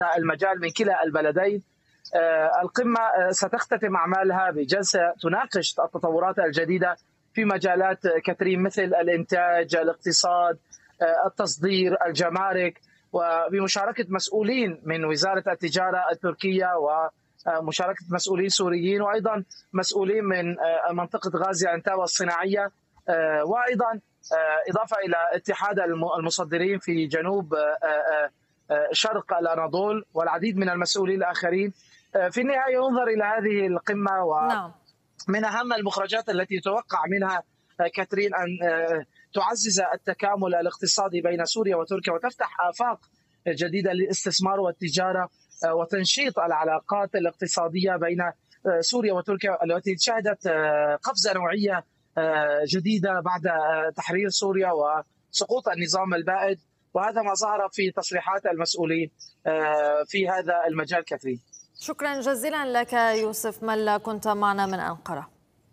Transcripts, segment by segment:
المجال من كلا البلدين. القمة ستختتم أعمالها بجلسة تناقش التطورات الجديدة في مجالات كثيرة مثل الإنتاج، الاقتصاد، التصدير، الجمارك، وبمشاركة مسؤولين من وزارة التجارة التركية ومشاركة مسؤولين سوريين، وأيضا مسؤولين من منطقة غازي أنتاوى الصناعية، وأيضا إضافة إلى اتحاد المصدرين في جنوب شرق الأناضول والعديد من المسؤولين الآخرين. في النهاية ينظر إلى هذه القمة ومن أهم المخرجات التي يتوقع منها كاترين أن تعزز التكامل الاقتصادي بين سوريا وتركيا وتفتح آفاق جديدة للاستثمار والتجارة وتنشيط العلاقات الاقتصادية بين سوريا وتركيا التي شهدت قفزة نوعية جديدة بعد تحرير سوريا وسقوط النظام البائد، وهذا ما ظهر في تصريحات المسؤولين في هذا المجال. كثير شكرا جزيلا لك يوسف ملا، كنت معنا من أنقرة.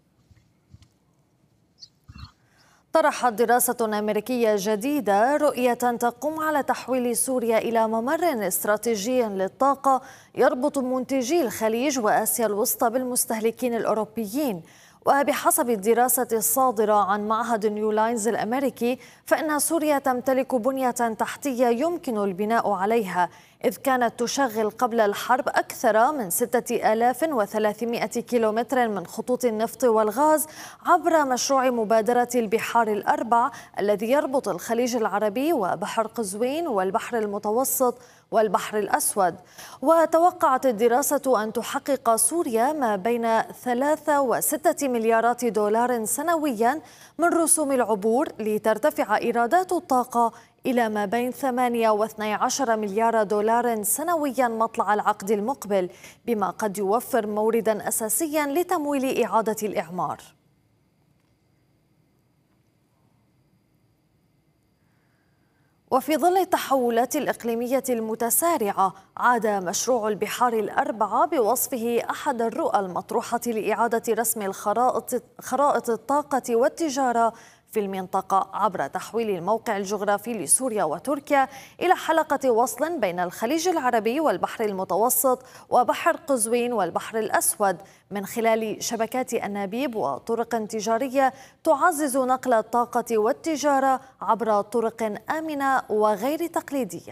طرحت دراسة أمريكية جديدة رؤية تقوم على تحويل سوريا إلى ممر استراتيجي للطاقة يربط منتجي الخليج وآسيا الوسطى بالمستهلكين الأوروبيين. وبحسب الدراسة الصادرة عن معهد نيو لاينز الأمريكي، فإن سوريا تمتلك بنية تحتية يمكن البناء عليها، إذ كانت تشغل قبل الحرب أكثر من 6300 كيلومتر من خطوط النفط والغاز عبر مشروع مبادرة البحار الأربع الذي يربط الخليج العربي وبحر قزوين والبحر المتوسط والبحر الأسود. وتوقعت الدراسة أن تحقق سوريا ما بين 3 و6 مليارات دولار سنويا من رسوم العبور، لترتفع إيرادات الطاقة إلى ما بين 8 و12 مليار دولار سنويا مطلع العقد المقبل، بما قد يوفر موردا أساسيا لتمويل إعادة الإعمار. وفي ظل التحولات الإقليمية المتسارعة، عاد مشروع البحار الأربعة بوصفه أحد الرؤى المطروحة لإعادة رسم خرائط الطاقة والتجارة في المنطقة عبر تحويل الموقع الجغرافي لسوريا وتركيا إلى حلقة وصل بين الخليج العربي والبحر المتوسط وبحر قزوين والبحر الأسود، من خلال شبكات أنابيب وطرق تجارية تعزز نقل الطاقة والتجارة عبر طرق آمنة وغير تقليدية.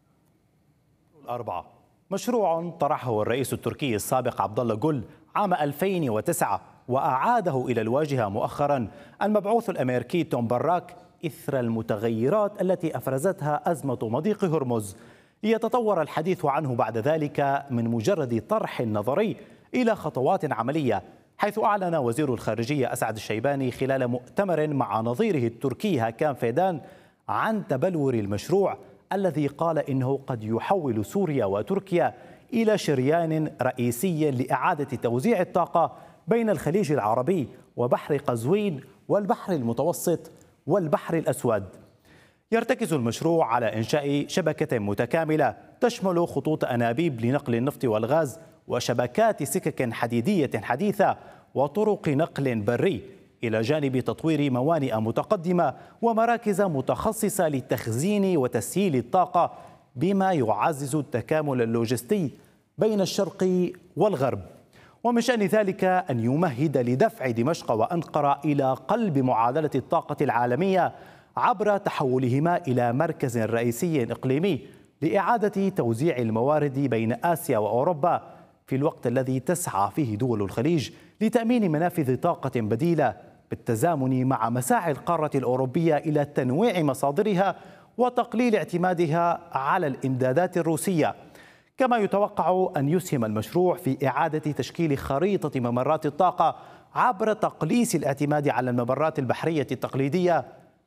الأربعة مشروع طرحه الرئيس التركي السابق عبد الله جول عام 2009 وأعاده إلى الواجهة مؤخرا المبعوث الأمريكي توم براك إثر المتغيرات التي أفرزتها أزمة مضيق هرمز، ليتطور الحديث عنه بعد ذلك من مجرد طرح نظري إلى خطوات عملية، حيث أعلن وزير الخارجية أسعد الشيباني خلال مؤتمر مع نظيره التركي هاكان فيدان عن تبلور المشروع الذي قال إنه قد يحول سوريا وتركيا إلى شريان رئيسي لإعادة توزيع الطاقة بين الخليج العربي وبحر قزوين والبحر المتوسط والبحر الأسود. يرتكز المشروع على إنشاء شبكة متكاملة تشمل خطوط أنابيب لنقل النفط والغاز وشبكات سكك حديدية حديثة وطرق نقل بري، إلى جانب تطوير موانئ متقدمة ومراكز متخصصة لتخزين وتسييل الطاقة، بما يعزز التكامل اللوجستي بين الشرق والغرب. ومن شأن ذلك أن يمهد لدفع دمشق وأنقرة إلى قلب معادلة الطاقة العالمية عبر تحولهما إلى مركز رئيسي إقليمي لإعادة توزيع الموارد بين آسيا وأوروبا، في الوقت الذي تسعى فيه دول الخليج لتأمين منافذ طاقة بديلة بالتزامن مع مساعي القارة الأوروبية إلى تنويع مصادرها وتقليل اعتمادها على الإمدادات الروسية. كما يتوقع أن يسهم المشروع في إعادة تشكيل خريطة ممرات الطاقة عبر تقليص الاعتماد على الممرات البحرية التقليدية،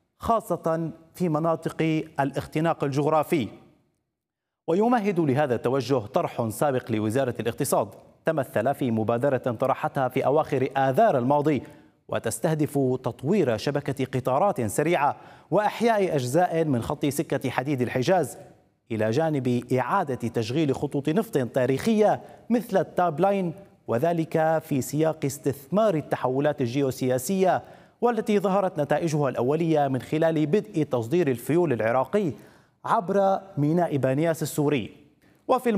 خاصة في مناطق الاختناق الجغرافي. ويمهد لهذا التوجه طرح سابق لوزارة الاقتصاد تمثل في مبادرة طرحتها في أواخر آذار الماضي، وتستهدف تطوير شبكة قطارات سريعة وإحياء أجزاء من خط سكة حديد الحجاز، إلى جانب إعادة تشغيل خطوط نفط تاريخية مثل التاب لاين، وذلك في سياق استثمار التحولات الجيوسياسية والتي ظهرت نتائجها الأولية من خلال بدء تصدير الفيول العراقي عبر ميناء بانياس السوري. وفي